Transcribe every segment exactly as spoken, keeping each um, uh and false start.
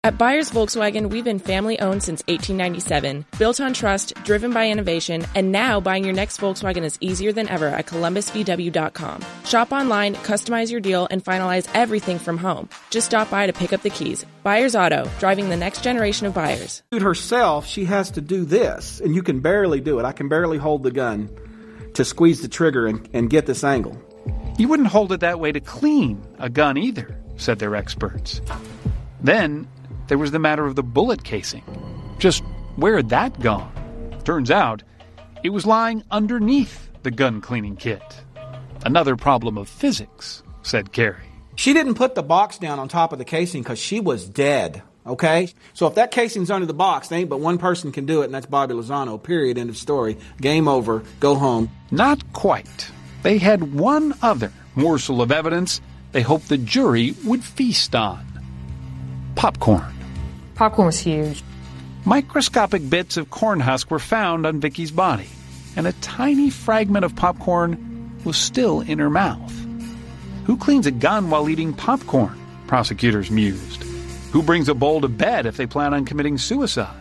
At Byers Volkswagen, we've been family-owned since eighteen ninety-seven, built on trust, driven by innovation, and now buying your next Volkswagen is easier than ever at Columbus V W dot com. Shop online, customize your deal, and finalize everything from home. Just stop by to pick up the keys. Byers Auto, driving the next generation of buyers. Herself, she has to do this, and you can barely do it. I can barely hold the gun to squeeze the trigger and, and get this angle. You wouldn't hold it that way to clean a gun either, said their experts. Then there was the matter of the bullet casing. Just where had that gone? Turns out it was lying underneath the gun cleaning kit. Another problem of physics, said Carrie. She didn't put the box down on top of the casing because she was dead, okay? So if that casing's under the box, there ain't but one person can do it, and that's Bobby Lozano, period, end of story. Game over, go home. Not quite. They had one other morsel of evidence they hoped the jury would feast on. Popcorn. Popcorn was huge. Microscopic bits of corn husk were found on Vicky's body, and a tiny fragment of popcorn was still in her mouth. Who cleans a gun while eating popcorn? Prosecutors mused. Who brings a bowl to bed if they plan on committing suicide?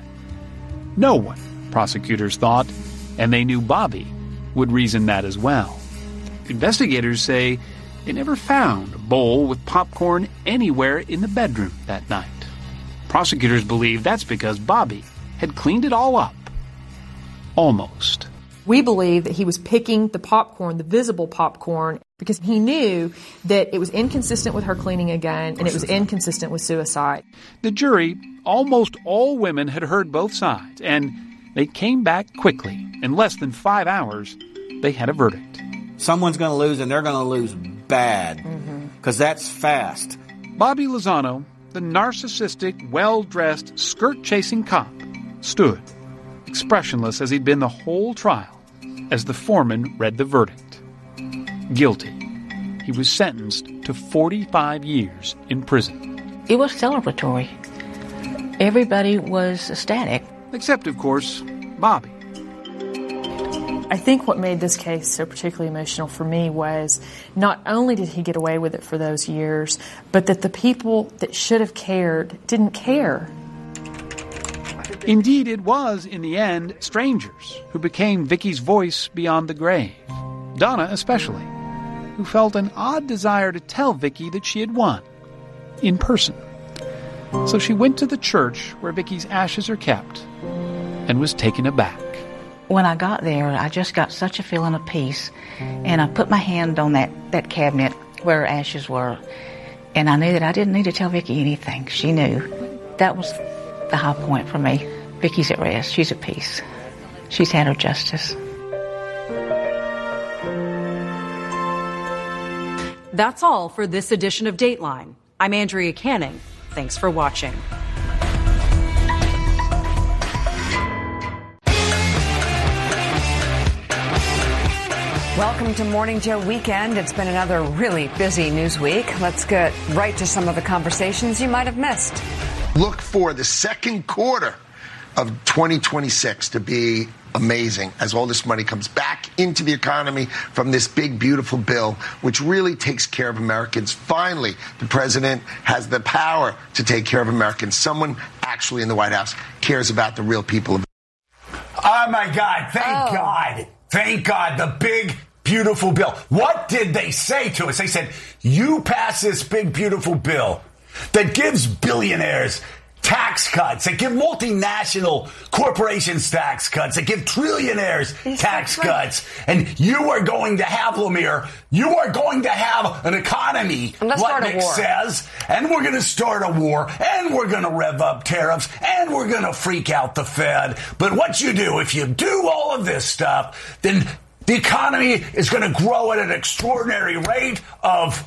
No one, prosecutors thought, and they knew Bobby would reason that as well. Investigators say they never found a bowl with popcorn anywhere in the bedroom that night. Prosecutors believe that's because Bobby had cleaned it all up. Almost. We believe that he was picking the popcorn, the visible popcorn, because he knew that it was inconsistent with her cleaning a gun and it was inconsistent with suicide. The jury, almost all women, had heard both sides, and they came back quickly. In less than five hours, they had a verdict. Someone's going to lose, and they're going to lose bad, because mm-hmm. that's fast. Bobby Lozano, the narcissistic, well-dressed, skirt-chasing cop, stood, expressionless as he'd been the whole trial, as the foreman read the verdict. Guilty. He was sentenced to forty-five years in prison. It was celebratory. Everybody was ecstatic. Except, of course, Bobby. I think what made this case so particularly emotional for me was not only did he get away with it for those years, but that the people that should have cared didn't care. Indeed, it was, in the end, strangers who became Vicky's voice beyond the grave. Donna especially, who felt an odd desire to tell Vicky that she had won, in person. So she went to the church where Vicky's ashes are kept and was taken aback. When I got there, I just got such a feeling of peace, and I put my hand on that, that cabinet where her ashes were, and I knew that I didn't need to tell Vicky anything. She knew. That was the high point for me. Vicky's at rest. She's at peace. She's had her justice. That's all for this edition of Dateline. I'm Andrea Canning. Thanks for watching. Welcome to Morning Joe Weekend. It's been another really busy news week. Let's get right to some of the conversations you might have missed. Look for the second quarter of twenty twenty-six to be amazing as all this money comes back into the economy from this big, beautiful bill, which really takes care of Americans. Finally, the president has the power to take care of Americans. Someone actually in the White House cares about the real people of Oh, my God. Thank oh. God. Thank God. The big, beautiful bill. What did they say to us? They said, you pass this big, beautiful bill that gives billionaires tax cuts, that give multinational corporations tax cuts, that give trillionaires Is tax cuts. And you are going to have, Lemire, you are going to have an economy, what Nick says, and we're going to start a war, and we're going to rev up tariffs, and we're going to freak out the Fed. But what you do, if you do all of this stuff, then the economy is going to grow at an extraordinary rate of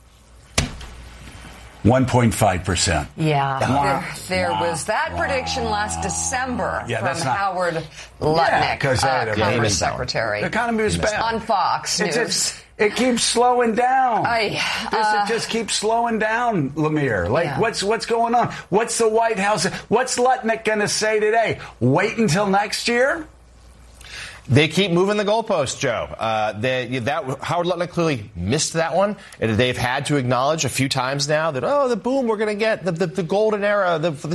one point five percent. Yeah. Wow. There, there wow. was that wow. prediction last December yeah, from not, Howard Lutnick, yeah, uh, Commerce Secretary. The economy was bad. On Fox News. It's, it keeps slowing down. I, uh, this, it just keeps slowing down, Lemire. Like, yeah. what's what's going on? What's the White House? What's Lutnick going to say today? Wait until next year? They keep moving the goalposts, Joe. Uh, they, that Howard Lutnick clearly missed that one. And they've had to acknowledge a few times now that, oh, the boom, we're going to get the, the, the golden era, the, the